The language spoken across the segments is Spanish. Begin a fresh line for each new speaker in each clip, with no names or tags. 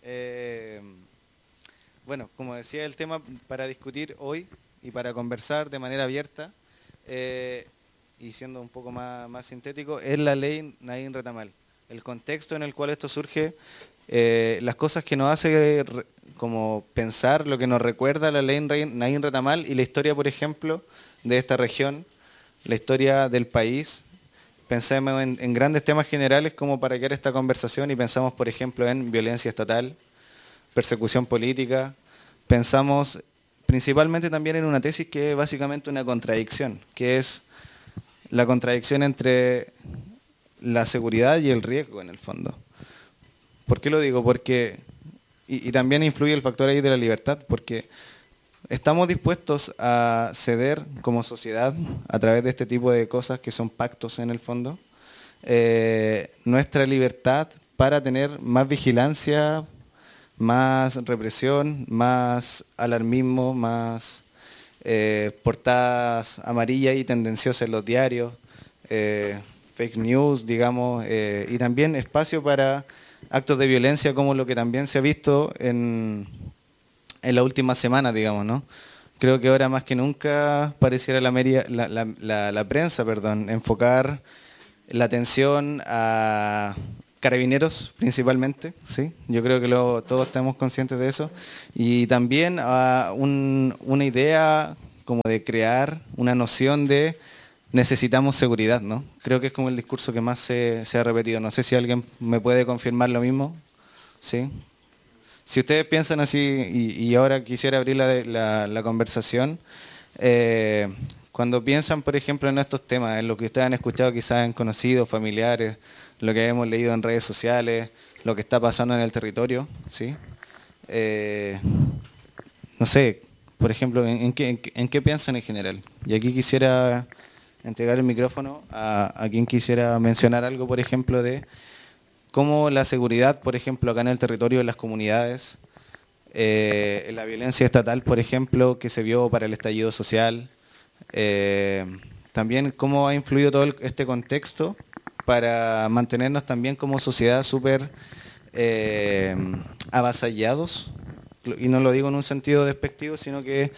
Eh, bueno, como decía, el tema para discutir hoy y para conversar de manera abierta eh, y siendo un poco más sintético, es la ley Naín Retamal. El contexto en el cual esto surge, las cosas que nos hace como pensar, lo que nos recuerda la ley Naín Retamal y la historia, por ejemplo, de esta región, la historia del país. Pensemos en grandes temas generales como para guiar esta conversación y pensamos, por ejemplo, en violencia estatal, persecución política. Pensamos principalmente también en una tesis que es básicamente una contradicción, que es la contradicción entre la seguridad y el riesgo en el fondo. ¿Por qué lo digo? Porque, y también influye el factor ahí de la libertad, porque estamos dispuestos a ceder como sociedad a través de este tipo de cosas que son pactos en el fondo, nuestra libertad para tener más vigilancia, más represión, más alarmismo, más portadas amarillas y tendenciosas en los diarios, fake news, digamos, y también espacio para actos de violencia como lo que también se ha visto en la última semana, digamos, ¿no? Creo que ahora más que nunca pareciera la prensa, perdón, enfocar la atención a carabineros principalmente, ¿sí? Yo creo que todos estamos conscientes de eso. Y también a una idea como de crear una noción de necesitamos seguridad, ¿no? Creo que es como el discurso que más se ha repetido. No sé si alguien me puede confirmar lo mismo, ¿sí? Si ustedes piensan así, y ahora quisiera abrir la conversación, eh, cuando piensan, por ejemplo, en estos temas, en lo que ustedes han escuchado, quizás en conocidos, familiares, lo que hemos leído en redes sociales, lo que está pasando en el territorio, ¿sí? Eh, no sé, por ejemplo, ¿en qué piensan en general? Y aquí quisiera entregar el micrófono a quien quisiera mencionar algo, por ejemplo, de cómo la seguridad, por ejemplo, acá en el territorio de las comunidades, la violencia estatal, por ejemplo, que se vio para el estallido social, eh, también cómo ha influido todo este contexto para mantenernos también como sociedad súper eh, avasallados, y no lo digo en un sentido despectivo, sino que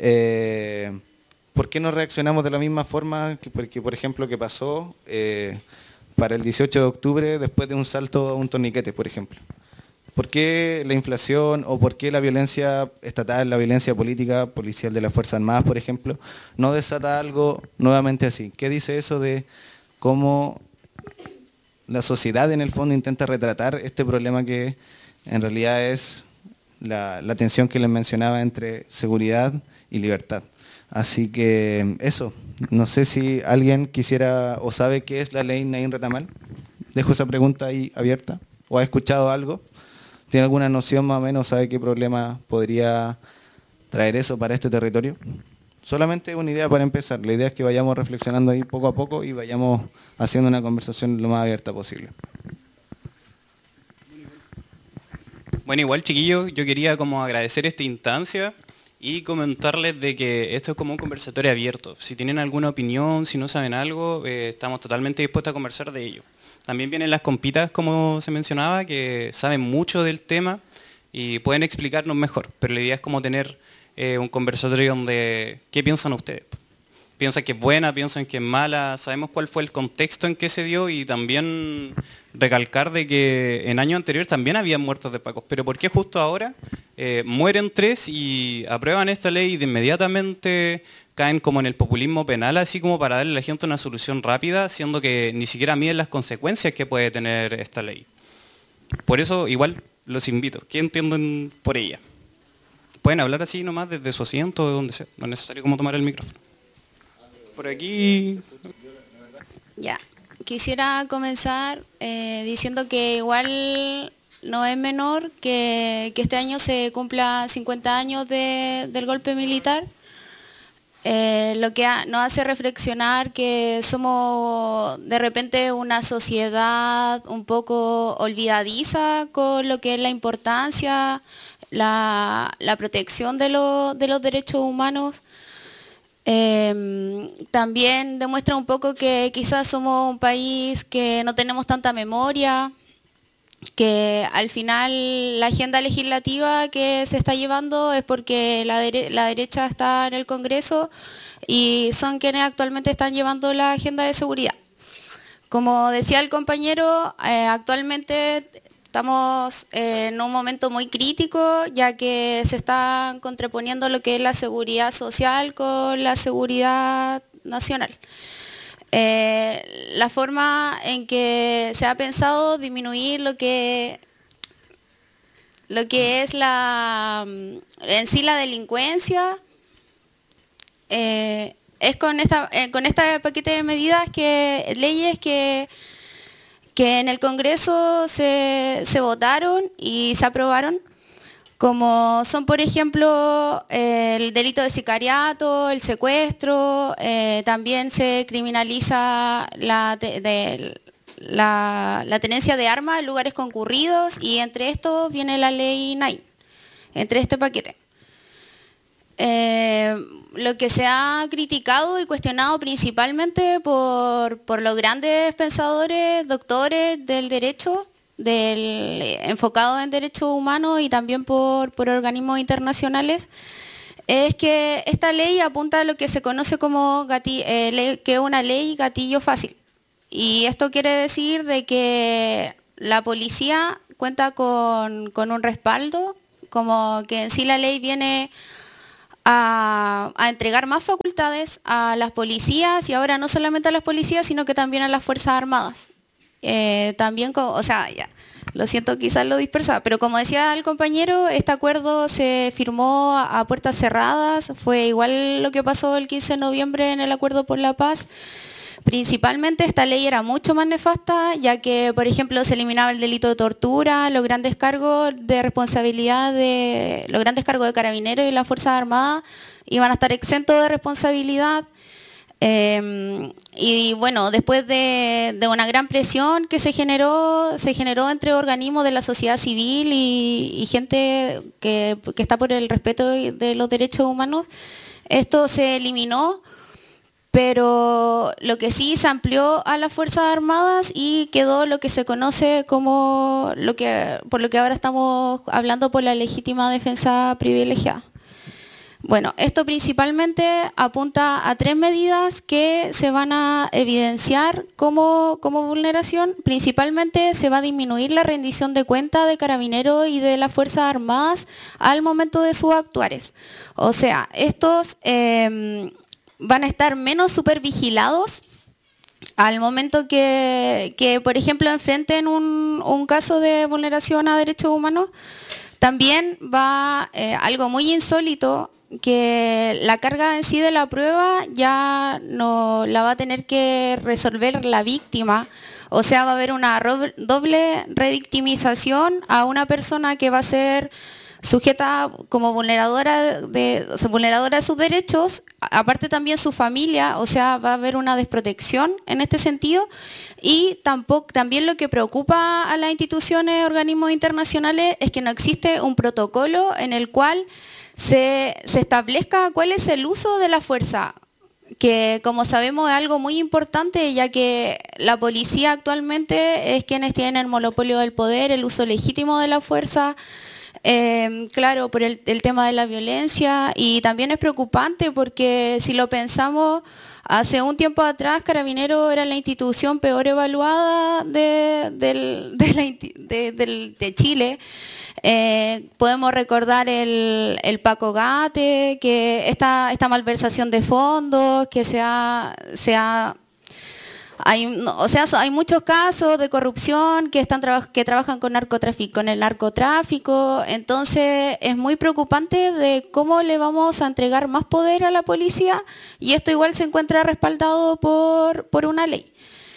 ¿por qué no reaccionamos de la misma forma porque, por ejemplo, que pasó para el 18 de octubre después de un salto a un torniquete, por ejemplo? ¿Por qué la inflación o por qué la violencia estatal, la violencia política, policial de las Fuerzas Armadas, por ejemplo, no desata algo nuevamente así? ¿Qué dice eso de cómo la sociedad en el fondo intenta retratar este problema que en realidad es la tensión que les mencionaba entre seguridad y libertad? Así que eso, no sé si alguien quisiera o sabe qué es la ley Naín Retamal. Dejo esa pregunta ahí abierta. ¿O ha escuchado algo? ¿Tiene alguna noción más o menos? ¿Sabe qué problema podría traer eso para este territorio? Solamente una idea para empezar. La idea es que vayamos reflexionando ahí poco a poco y vayamos haciendo una conversación lo más abierta posible.
Bueno, igual chiquillos, yo quería como agradecer esta instancia y comentarles de que esto es como un conversatorio abierto. Si tienen alguna opinión, si no saben algo, estamos totalmente dispuestos a conversar de ello. También vienen las compitas, como se mencionaba, que saben mucho del tema y pueden explicarnos mejor. Pero la idea es como tener un conversatorio donde, ¿qué piensan ustedes? ¿Piensan que es buena? ¿Piensan que es mala? ¿Sabemos cuál fue el contexto en que se dio? Y también recalcar de que en años anteriores también había muertos de pacos. Pero ¿por qué justo ahora mueren 3 y aprueban esta ley y de inmediatamente caen como en el populismo penal, así como para darle a la gente una solución rápida, siendo que ni siquiera miden las consecuencias que puede tener esta ley? Por eso igual los invito. ¿Qué entienden por ella? Pueden hablar así nomás desde su asiento o de donde sea. No es necesario como tomar el micrófono. Por aquí.
Ya, quisiera comenzar diciendo que igual no es menor que este año se cumpla 50 años del golpe militar, lo que nos hace reflexionar que somos de repente una sociedad un poco olvidadiza con lo que es la importancia, la protección de los derechos humanos. También demuestra un poco que quizás somos un país que no tenemos tanta memoria, que al final la agenda legislativa que se está llevando es porque la derecha está en el Congreso y son quienes actualmente están llevando la agenda de seguridad. Como decía el compañero, actualmente estamos en un momento muy crítico, ya que se están contraponiendo lo que es la seguridad social con la seguridad nacional. La forma en que se ha pensado disminuir lo que es en sí la delincuencia es con este paquete de medidas, leyes que en el Congreso se votaron y se aprobaron, como son, por ejemplo, el delito de sicariato, el secuestro, también se criminaliza la tenencia de armas en lugares concurridos, y entre estos viene la ley 9, entre este paquete. Lo que se ha criticado y cuestionado principalmente por los grandes pensadores, doctores del derecho, enfocados en derechos humanos, y también por organismos internacionales, es que esta ley apunta a lo que se conoce como que es una ley gatillo fácil. Y esto quiere decir de que la policía cuenta con un respaldo, como que en sí la ley viene a entregar más facultades a las policías, y ahora no solamente a las policías, sino que también a las Fuerzas Armadas. También, ya, lo siento, quizás lo dispersaba, pero como decía el compañero, este acuerdo se firmó a puertas cerradas, fue igual lo que pasó el 15 de noviembre en el Acuerdo por la Paz. Principalmente esta ley era mucho más nefasta, ya que, por ejemplo, se eliminaba el delito de tortura, los grandes cargos de responsabilidad los grandes cargos de carabineros y las Fuerzas Armadas iban a estar exentos de responsabilidad. Y bueno, después de una gran presión que se generó entre organismos de la sociedad civil y gente que está por el respeto de los derechos humanos, esto se eliminó. Pero lo que sí se amplió a las Fuerzas Armadas y quedó lo que se conoce como por lo que ahora estamos hablando, por la legítima defensa privilegiada. Bueno, esto principalmente apunta a 3 medidas que se van a evidenciar como vulneración. Principalmente se va a disminuir la rendición de cuenta de carabineros y de las Fuerzas Armadas al momento de sus actuares. O sea, estos van a estar menos supervigilados al momento que por ejemplo, enfrenten un caso de vulneración a derechos humanos. También va algo muy insólito, que la carga en sí de la prueba ya no la va a tener que resolver la víctima. O sea, va a haber una doble revictimización a una persona que va a ser sujeta como vulneradora de sus derechos, aparte también su familia, o sea, va a haber una desprotección en este sentido. Y también lo que preocupa a las instituciones, organismos internacionales, es que no existe un protocolo en el cual se establezca cuál es el uso de la fuerza, que como sabemos es algo muy importante, ya que la policía actualmente es quienes tienen el monopolio del poder, el uso legítimo de la fuerza. Claro, por el tema de la violencia, y también es preocupante porque si lo pensamos, hace un tiempo atrás Carabineros era la institución peor evaluada de Chile. Podemos recordar el Paco Gate, que esta malversación de fondos que hay muchos casos de corrupción que trabajan con el narcotráfico. Entonces es muy preocupante de cómo le vamos a entregar más poder a la policía, y esto igual se encuentra respaldado por una ley.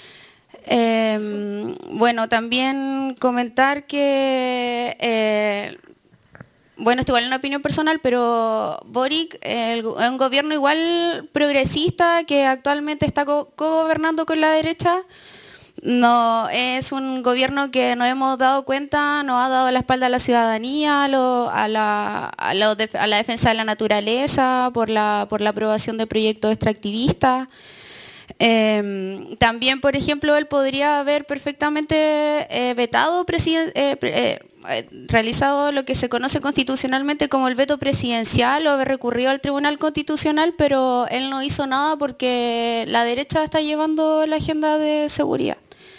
Bueno, también comentar que esto igual es una opinión personal, pero Boric es un gobierno igual progresista que actualmente está co-gobernando con la derecha. No, es un gobierno que nos hemos dado cuenta, nos ha dado la espalda a la ciudadanía, a la defensa de la naturaleza, por la aprobación de proyectos extractivistas. También, por ejemplo, él podría haber perfectmente vetado, realizado lo que se conoce constitucionalmente como el veto presidencial o haber recurrido al Tribunal Constitucional, pero él no hizo nada porque la derecha está llevando la agenda de seguridad.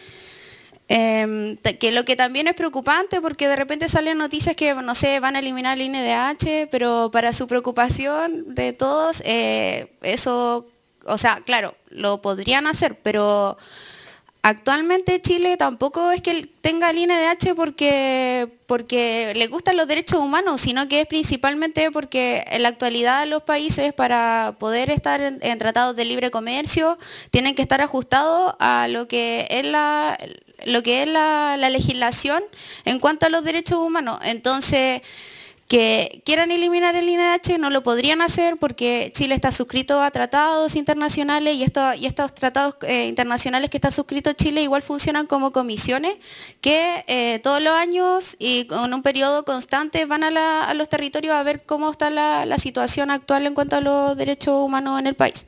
Que lo que también es preocupante porque de repente salen noticias que, no sé, van a eliminar el INDH, pero para su preocupación de todos, eso, o sea, claro, lo podrían hacer, pero actualmente Chile tampoco es que tenga el INDH porque le gustan los derechos humanos, sino que es principalmente porque en la actualidad los países para poder estar en tratados de libre comercio tienen que estar ajustados a lo que es la legislación en cuanto a los derechos humanos. Entonces, que quieran eliminar el INDH no lo podrían hacer porque Chile está suscrito a tratados internacionales y estos tratados internacionales que está suscrito Chile igual funcionan como comisiones que todos los años y con un periodo constante van a los territorios a ver cómo está la situación actual en cuanto a los derechos humanos en el país.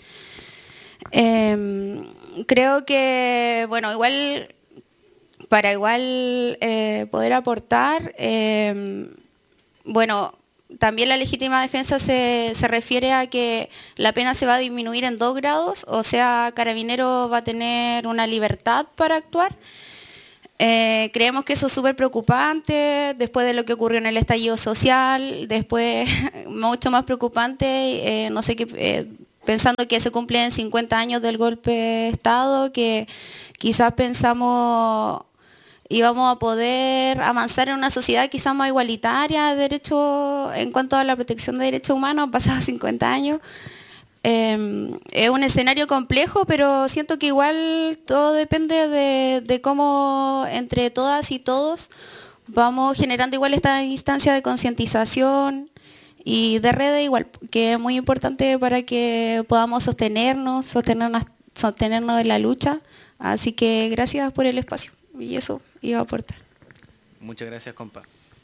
Creo que, bueno, para poder aportar, bueno, también la legítima defensa se refiere a que la pena se va a disminuir en 2 grados, o sea, Carabinero va a tener una libertad para actuar. Creemos que eso es súper preocupante, después de lo que ocurrió en el estallido social, después, mucho más preocupante, no sé qué, pensando que se cumplen 50 años del golpe de Estado, que quizás pensamos íbamos a poder avanzar en una sociedad quizás más igualitaria de derechos en cuanto a la protección de derechos humanos, pasados 50 años. Es un escenario complejo, pero siento que igual todo depende de cómo entre todas y todos vamos generando igual esta instancia de concientización y de redes igual, que es muy importante para que podamos sostenernos en la lucha. Así que gracias por el espacio. Y eso iba a aportar.
Muchas gracias, compa.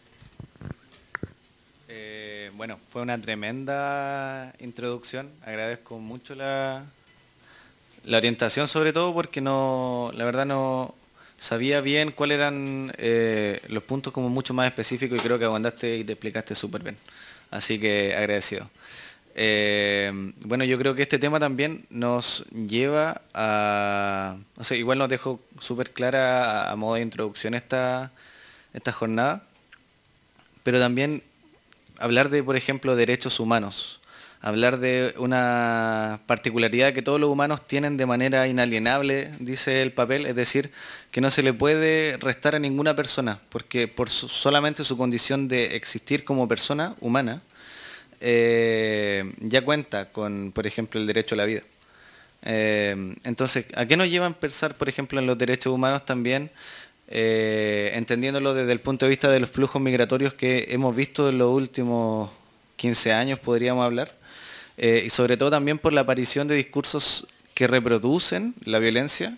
Bueno, fue una tremenda introducción. Agradezco mucho la orientación, sobre todo porque la verdad no sabía bien cuáles eran los puntos como mucho más específicos y creo que aguantaste y te explicaste súper bien. Así que agradecido. Bueno, yo creo que este tema también nos lleva a... O sea, igual nos dejó súper clara a modo de introducción esta jornada, pero también hablar de, por ejemplo, derechos humanos, hablar de una particularidad que todos los humanos tienen de manera inalienable, dice el papel, es decir, que no se le puede restar a ninguna persona, porque por solamente su condición de existir como persona humana, ya cuenta con, por ejemplo, el derecho a la vida. Entonces, ¿a qué nos lleva a pensar, por ejemplo, en los derechos humanos también? Entendiéndolo desde el punto de vista de los flujos migratorios que hemos visto en los últimos 15 años, podríamos hablar, y sobre todo también por la aparición de discursos que reproducen la violencia,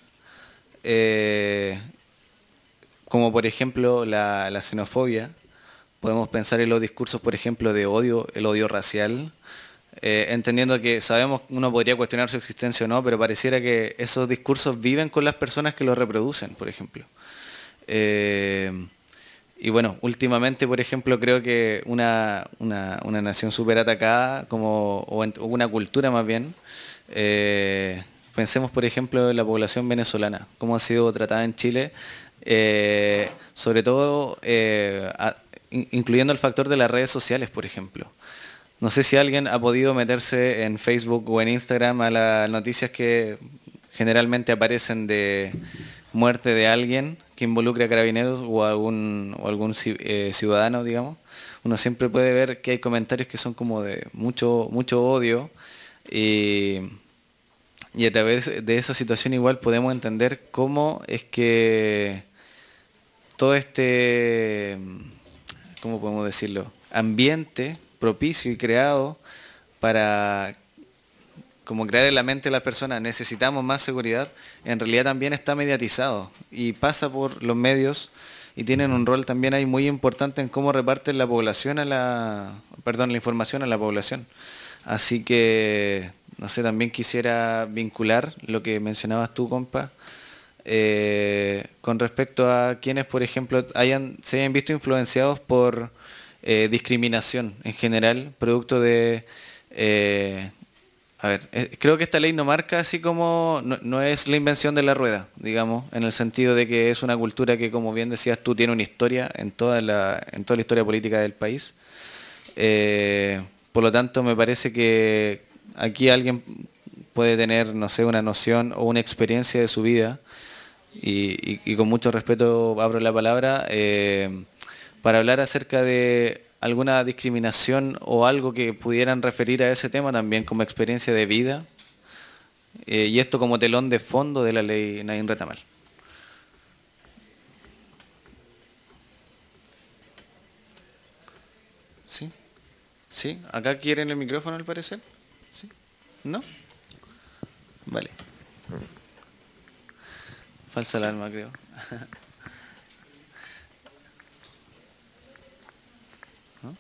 como por ejemplo la xenofobia. Podemos pensar en los discursos, por ejemplo, de odio, el odio racial, entendiendo que sabemos que uno podría cuestionar su existencia o no, pero pareciera que esos discursos viven con las personas que los reproducen, por ejemplo. Y bueno, últimamente, por ejemplo, creo que una nación súper atacada, o una cultura más bien, pensemos, por ejemplo, en la población venezolana, cómo ha sido tratada en Chile, sobre todo incluyendo el factor de las redes sociales, por ejemplo. No sé si alguien ha podido meterse en Facebook o en Instagram a las noticias que generalmente aparecen de muerte de alguien que involucre a carabineros o algún ciudadano, digamos. Uno siempre puede ver que hay comentarios que son como de mucho odio y a través de esa situación igual podemos entender cómo es que todo este, ¿cómo podemos decirlo?, ambiente propicio y creado para como crear en la mente de las personas necesitamos más seguridad, en realidad también está mediatizado y pasa por los medios y tienen un rol también ahí muy importante en cómo reparten la información a la población. Así que no sé, también quisiera vincular lo que mencionabas tú, compa, con respecto a quienes, por ejemplo, se hayan visto influenciados por discriminación en general, producto de... creo que esta ley no marca así como, no es la invención de la rueda, digamos, en el sentido de que es una cultura que, como bien decías tú, tiene una historia en toda la historia política del país. Por lo tanto, me parece que aquí alguien puede tener, no sé, una noción o una experiencia de su vida, y con mucho respeto abro la palabra, para hablar acerca de alguna discriminación o algo que pudieran referir a ese tema también como experiencia de vida, y esto como telón de fondo de la ley Naín Retamal. ¿Sí? ¿Sí? ¿Acá quieren el micrófono al parecer? ¿Sí? ¿No? Vale. Falsa alarma, creo. ¿No?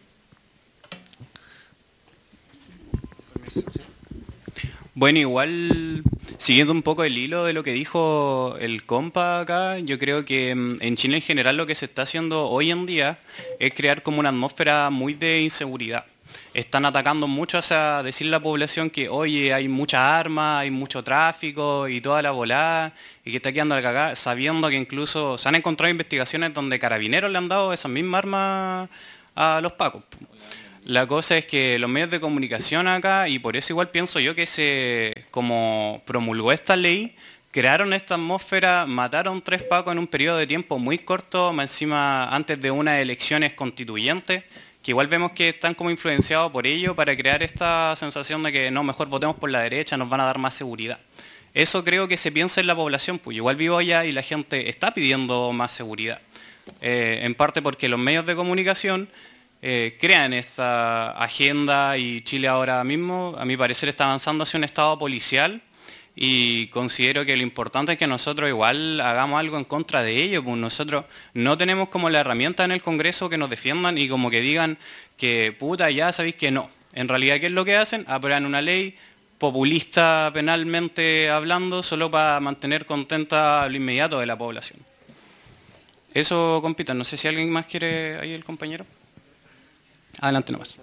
Bueno, igual, siguiendo un poco el hilo de lo que dijo el compa acá, yo creo que en Chile en general lo que se está haciendo hoy en día es crear como una atmósfera muy de inseguridad. Están atacando mucho hacia decirle a la población que, oye, hay muchas armas, hay mucho tráfico y toda la volada, y que está quedando la cagada, sabiendo que incluso se han encontrado investigaciones donde carabineros le han dado esas mismas armas a los pacos. La cosa es que los medios de comunicación acá, y por eso igual pienso yo que como promulgó esta ley, crearon esta atmósfera, mataron 3 pacos en un periodo de tiempo muy corto, más encima antes de unas elecciones constituyentes, que igual vemos que están como influenciados por ello para crear esta sensación de que no, mejor votemos por la derecha, nos van a dar más seguridad. Eso creo que se piensa en la población, pues igual vivo allá y la gente está pidiendo más seguridad. En parte porque los medios de comunicación crean esta agenda, y Chile ahora mismo, a mi parecer, está avanzando hacia un estado policial, y considero que lo importante es que nosotros igual hagamos algo en contra de ello, pues nosotros no tenemos como la herramienta en el Congreso que nos defiendan y como que digan que puta, ya sabéis que no. En realidad, ¿qué es lo que hacen? Aprueban una ley populista penalmente hablando solo para mantener contenta lo inmediato de la población. Eso, compita, no sé si alguien más quiere, ahí el compañero. Adelante nomás.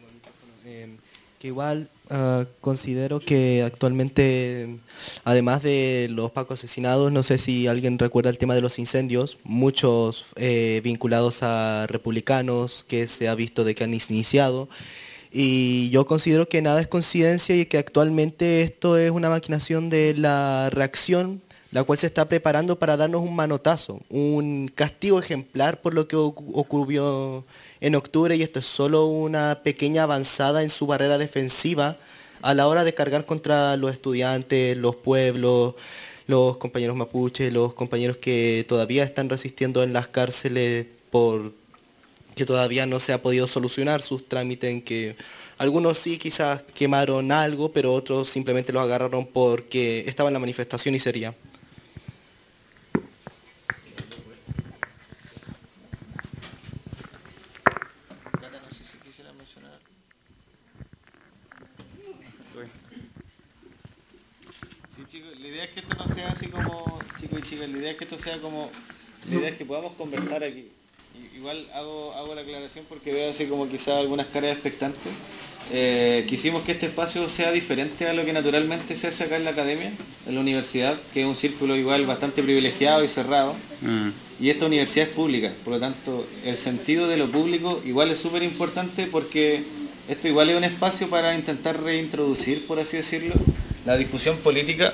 Que igual considero que actualmente, además de los pacos asesinados, no sé si alguien recuerda el tema de los incendios, muchos vinculados a republicanos que se ha visto de que han iniciado, y yo considero que nada es coincidencia y que actualmente esto es una maquinación de la reacción, la cual se está preparando para darnos un manotazo, un castigo ejemplar por lo que ocurrió en octubre, y esto es solo una pequeña avanzada en su barrera defensiva a la hora de cargar contra los estudiantes, los pueblos, los compañeros mapuches, los compañeros que todavía están resistiendo en las cárceles por que todavía no se ha podido solucionar sus trámites, en que algunos sí quizás quemaron algo, pero otros simplemente los agarraron porque estaba en la manifestación y sería.
La idea es que esto no sea así como, chicos y chicas, la idea es que esto sea como, la idea es que podamos conversar aquí. Igual hago la aclaración porque veo así como quizás algunas caras expectantes. Quisimos que este espacio sea diferente a lo que naturalmente se hace acá en la academia, en la universidad, que es un círculo igual bastante privilegiado y cerrado. Y esta universidad es pública, por lo tanto el sentido de lo público igual es súper importante, porque esto igual es un espacio para intentar reintroducir, por así decirlo, la discusión política,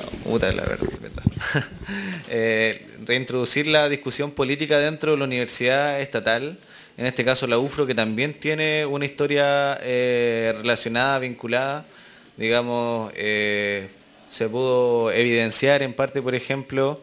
reintroducir la discusión política dentro de la universidad estatal, en este caso la UFRO, que también tiene una historia relacionada, vinculada, digamos, se pudo evidenciar en parte, por ejemplo,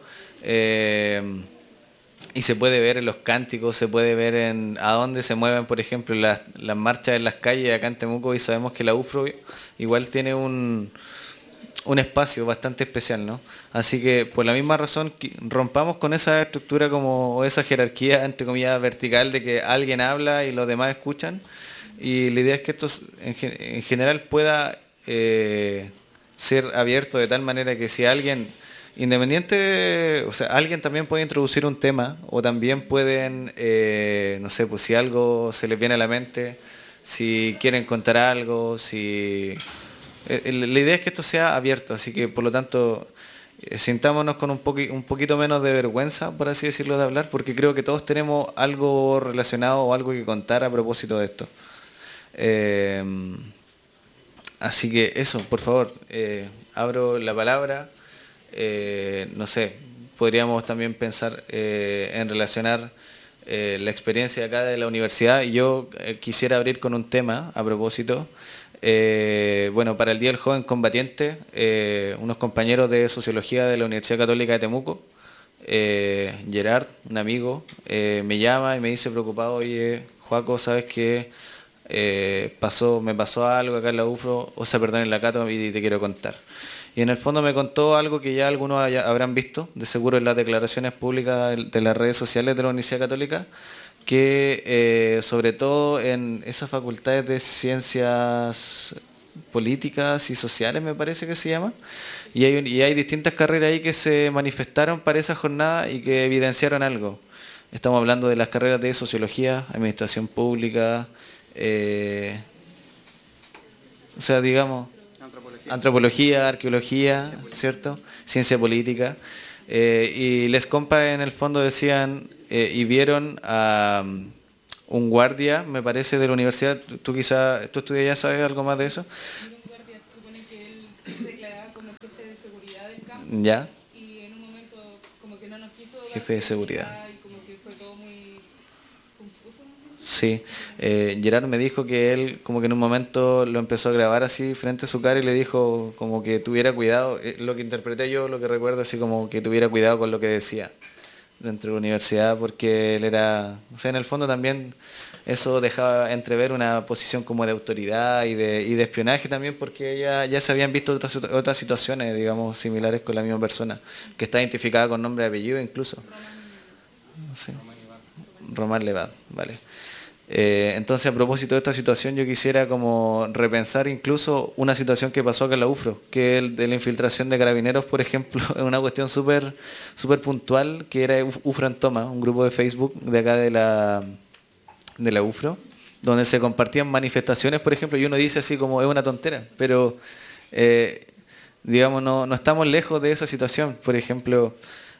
y se puede ver en los cánticos, se puede ver en a dónde se mueven, por ejemplo, las marchas en las calles acá en Temuco, y sabemos que la UFRO igual tiene un espacio bastante especial, ¿no? Así que por la misma razón rompamos con esa estructura o esa jerarquía, entre comillas, vertical, de que alguien habla y los demás escuchan, y la idea es que esto en general pueda ser abierto de tal manera que si alguien, independiente, o sea, alguien también puede introducir un tema o también pueden, no sé, pues si algo se les viene a la mente, si quieren contar algo, si... la idea es que esto sea abierto, así que por lo tanto sintámonos con un poquito menos de vergüenza, por así decirlo, de hablar, porque creo que todos tenemos algo relacionado o algo que contar a propósito de esto. Así que eso, por favor, abro la palabra. No sé, podríamos también pensar en relacionar la experiencia acá de la universidad. Y yo quisiera abrir con un tema a propósito. Bueno, para el Día del Joven Combatiente, unos compañeros de Sociología de la Universidad Católica de Temuco, Gerard, un amigo, me llama y me dice preocupado, oye, Joaco, ¿sabes qué? Me pasó algo acá en la UFRO, o sea, perdón, en la Cato, y te quiero contar. Y en el fondo me contó algo que ya algunos habrán visto, de seguro en las declaraciones públicas de las redes sociales de la Universidad Católica, que sobre todo en esas facultades de ciencias políticas y sociales, me parece que se llama, y hay distintas carreras ahí que se manifestaron para esa jornada y que evidenciaron algo. Estamos hablando de las carreras de sociología, administración pública, o sea, digamos, antropología, arqueología, ¿cierto? Ciencia política. Y les compas en el fondo decían, y vieron a un guardia, me parece, de la universidad, tú estudias, ya sabes algo más de eso.
Un guardia, se supone que él se declaraba como jefe de seguridad del campo.
Ya.
Y en un momento como que no nos quiso dar
Jefe de seguridad.
y como que fue todo muy confuso.
Sí, Gerard me dijo que él como que en un momento lo empezó a grabar así frente a su cara y le dijo como que tuviera cuidado, lo que interpreté yo, lo que recuerdo, así como que tuviera cuidado con lo que decía dentro de la universidad, porque él era, o sea, en el fondo también eso dejaba entrever una posición como de autoridad y de espionaje también, porque ya se habían visto otras situaciones, digamos, similares con la misma persona, que está identificada con nombre y apellido incluso. Sí. Román Levad, vale. Entonces, a propósito de esta situación, yo quisiera como repensar incluso una situación que pasó acá en la UFRO, que es el de la infiltración de carabineros, por ejemplo, es una cuestión súper puntual, que era UFRO en Toma, un grupo de Facebook de acá de la UFRO, donde se compartían manifestaciones, por ejemplo, y uno dice así como es una tontera, pero digamos, no estamos lejos de esa situación. Por ejemplo,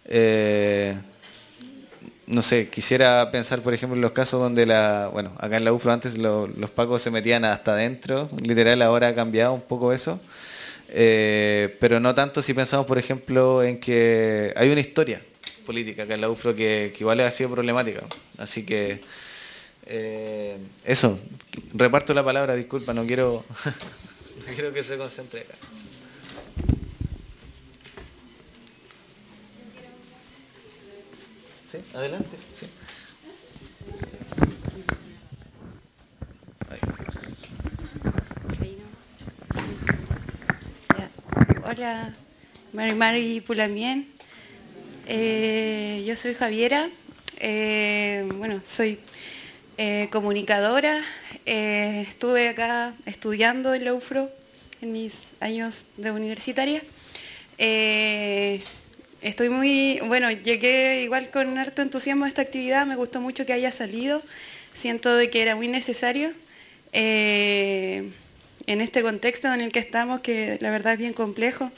no sé, quisiera pensar, por ejemplo, en los casos donde acá en la UFRO antes los pacos se metían hasta adentro, literal, ahora ha cambiado un poco eso, pero no tanto si pensamos, por ejemplo, en que hay una historia política acá en la UFRO que igual ha sido problemática. Así que eso, reparto la palabra, disculpa, no quiero, no quiero que se concentre acá. ¿Sí? Adelante. Sí.
Hola, Mari Pulamien. Yo soy Javiera. Bueno, soy comunicadora. Estuve acá estudiando en la UFRO en mis años de universitaria. Estoy llegué igual con harto entusiasmo a esta actividad, me gustó mucho que haya salido, siento de que era muy necesario en este contexto en el que estamos, que la verdad es bien complejo.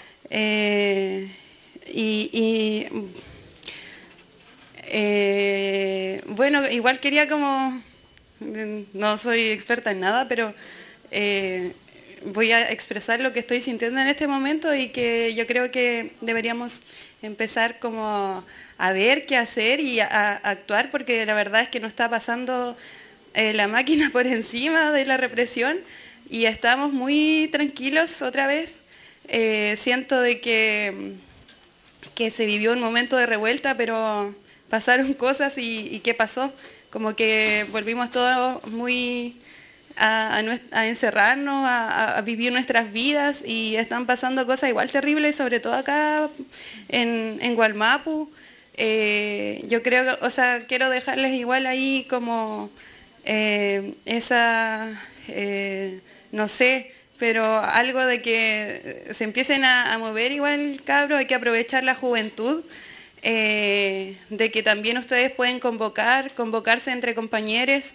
Bueno, igual quería como, no soy experta en nada, pero voy a expresar lo que estoy sintiendo en este momento y que yo creo que deberíamos empezar como a ver qué hacer y a actuar, porque la verdad es que nos está pasando la máquina por encima de la represión y estamos muy tranquilos otra vez. Siento de que se vivió un momento de revuelta, pero pasaron cosas y ¿qué pasó? Como que volvimos todos muy a encerrarnos, a vivir nuestras vidas y están pasando cosas igual terribles, sobre todo acá en Gualmapu. Yo creo, o sea, quiero dejarles igual ahí como no sé, pero algo de que se empiecen a mover igual, cabros, hay que aprovechar la juventud, de que también ustedes pueden convocarse entre compañeros,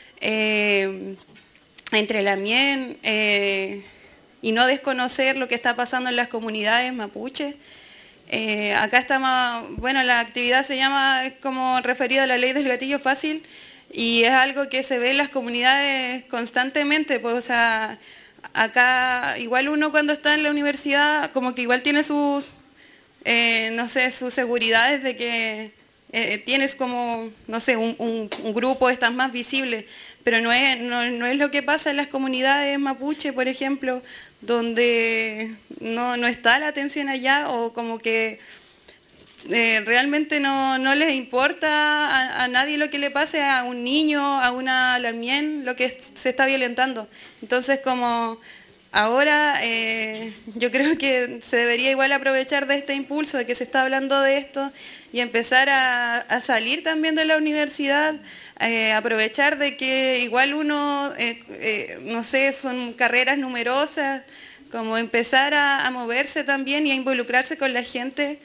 entre la MIEN, y no desconocer lo que está pasando en las comunidades mapuche. Acá estamos, bueno, la actividad se llama, es como referida a la ley del gatillo fácil, y es algo que se ve en las comunidades constantemente, pues, o sea, acá igual uno cuando está en la universidad como que igual tiene sus, no sé, sus seguridades de que tienes como, no sé, un grupo, estás más visible, pero no es lo que pasa en las comunidades mapuche, por ejemplo, donde no está la atención allá, o como que realmente no les importa a nadie lo que le pase a un niño, a una lamien, lo que se está violentando. Entonces, como ahora yo creo que se debería igual aprovechar de este impulso, de que se está hablando de esto, y empezar a salir también de la universidad, aprovechar de que igual uno, no sé, son carreras numerosas, como empezar a moverse también y a involucrarse con la gente,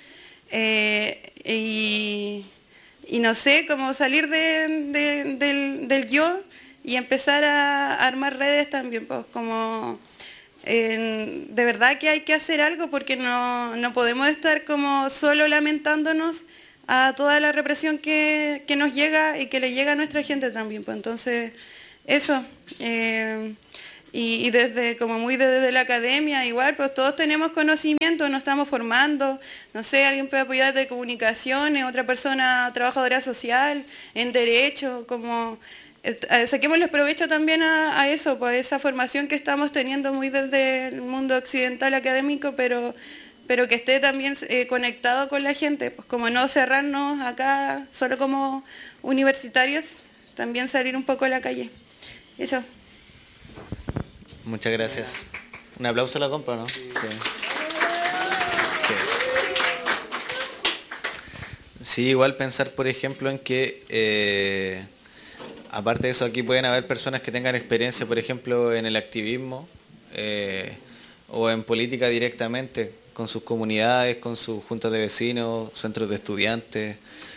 y no sé, como salir del yo y empezar a armar redes también, pues como de verdad que hay que hacer algo, porque no podemos estar como solo lamentándonos a toda la represión que nos llega y que le llega a nuestra gente también, pues entonces eso. Y desde como muy desde la academia igual, pues todos tenemos conocimiento, nos estamos formando, no sé, alguien puede apoyar de comunicaciones, otra persona trabajadora social, en derecho, como saquémosles provecho también a eso, pues a esa formación que estamos teniendo muy desde el mundo occidental académico, pero que esté también conectado con la gente, pues como no cerrarnos acá solo como universitarios, también salir un poco a la calle. Eso.
Muchas gracias. Un aplauso a la compa, ¿no? Sí. Sí, igual pensar, por ejemplo, en que, aparte de eso, aquí pueden haber personas que tengan experiencia, por ejemplo, en el activismo o en política directamente, con sus comunidades, con sus juntas de vecinos, centros de estudiantes,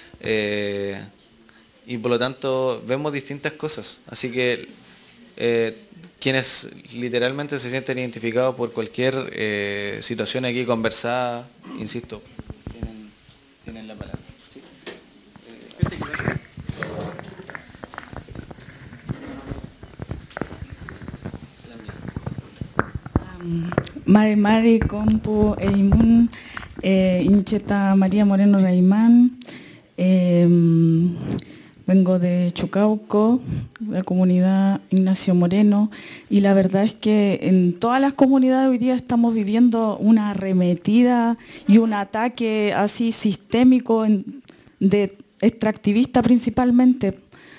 y por lo tanto vemos distintas cosas. Así que quienes literalmente se sienten identificados por cualquier situación aquí conversada, insisto, tienen la palabra. ¿Sí?
Mari Compu Eimun, Incheta María Moreno Raimán, vengo de Chucauco, la comunidad Ignacio Moreno, y la verdad es que en todas las comunidades hoy día estamos viviendo una arremetida y un ataque así sistémico de extractivista principalmente.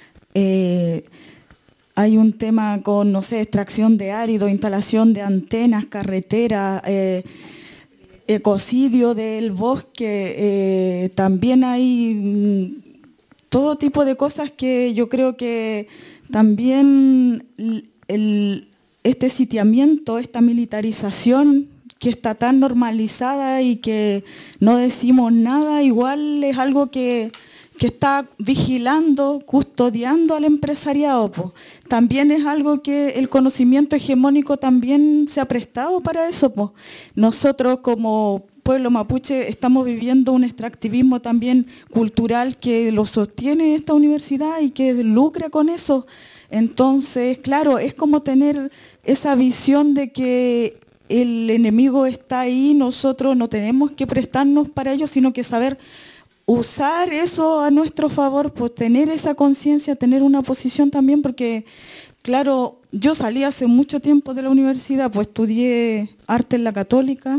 Hay un tema con, no sé, extracción de árido, instalación de antenas, carreteras, ecocidio del bosque, también hay todo tipo de cosas que yo creo que también este sitiamiento, esta militarización que está tan normalizada y que no decimos nada, igual es algo que está vigilando, custodiando al empresariado, pues. También es algo que el conocimiento hegemónico también se ha prestado para eso, pues. Nosotros como pueblo mapuche estamos viviendo un extractivismo también cultural que lo sostiene esta universidad y que lucra con eso. Entonces, claro, es como tener esa visión de que el enemigo está ahí, nosotros no tenemos que prestarnos para ello, sino que saber usar eso a nuestro favor, pues tener esa conciencia, tener una posición también, porque claro, yo salí hace mucho tiempo de la universidad, pues estudié arte en la Católica,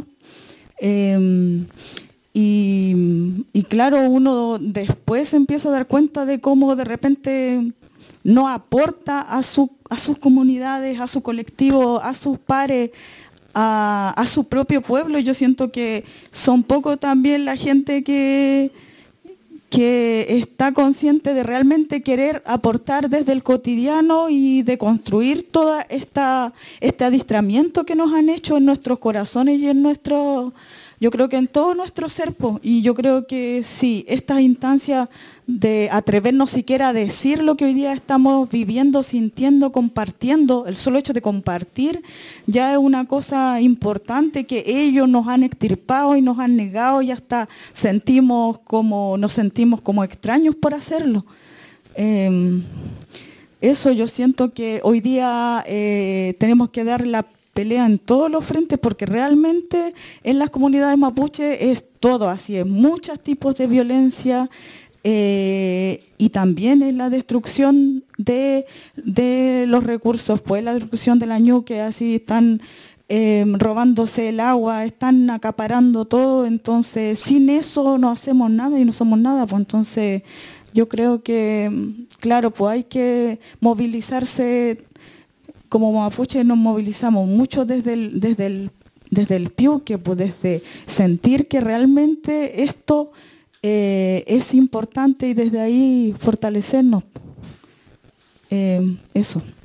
y claro, uno después se empieza a dar cuenta de cómo de repente no aporta a sus comunidades, a su colectivo, a sus pares, a su propio pueblo. Yo siento que son poco también la gente que que está consciente de realmente querer aportar desde el cotidiano y de construir toda este adiestramiento que nos han hecho en nuestros corazones y en yo creo que en todo nuestro ser, y yo creo que sí, estas instancias de atrevernos siquiera a decir lo que hoy día estamos viviendo, sintiendo, compartiendo, el solo hecho de compartir ya es una cosa importante que ellos nos han extirpado y nos han negado y hasta nos sentimos como extraños por hacerlo. Eso yo siento que hoy día tenemos que dar la pelea en todos los frentes, porque realmente en las comunidades mapuche es todo así, es muchos tipos de violencia y también en la destrucción de los recursos, pues la destrucción de la ñuque, así están robándose el agua, están acaparando todo, entonces sin eso no hacemos nada y no somos nada, pues entonces yo creo que, claro, pues hay que movilizarse. Como mapuche nos movilizamos mucho desde el piuque, pues desde sentir que realmente esto es importante y desde ahí fortalecernos. Eso.